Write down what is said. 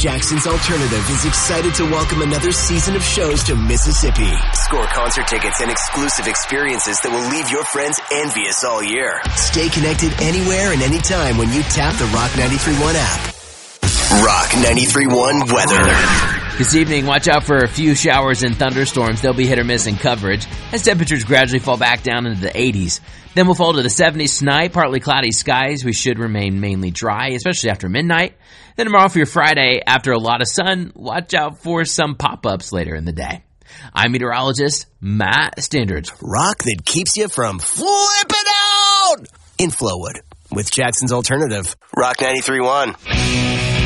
Jackson's Alternative is excited to welcome another season of shows to Mississippi. Score concert tickets and exclusive experiences that will leave your friends envious all year. Stay connected anywhere and anytime when you tap the Rock 93.1 app. Rock 93.1 weather. This evening, watch out for a few showers and thunderstorms. They'll be hit or miss in coverage as temperatures gradually fall back down into the 80s. Then we'll fall to the 70s tonight, partly cloudy skies. We should remain mainly dry, especially after midnight. Then tomorrow for your Friday, after a lot of sun, watch out for some pop-ups later in the day. I'm meteorologist Matt Standridge. Rock that keeps you from flipping out in Flowwood with Jackson's Alternative. Rock 93.1.